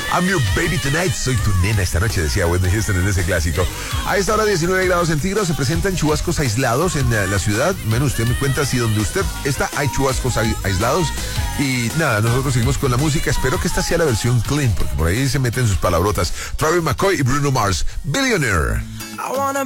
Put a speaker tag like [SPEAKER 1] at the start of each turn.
[SPEAKER 1] I'm your baby tonight. Soy tu nena esta noche, decía Whitney Houston en ese clásico. A esta hora 19 grados centígrados, se presentan chubascos aislados en la ciudad. Bueno, usted me cuenta si donde usted está hay chubascos aislados. Y nada, nosotros seguimos con la música. Espero que esta sea la versión clean, porque por ahí se meten sus palabrotas. Travis McCoy y Bruno Mars, Billionaire.
[SPEAKER 2] I wanna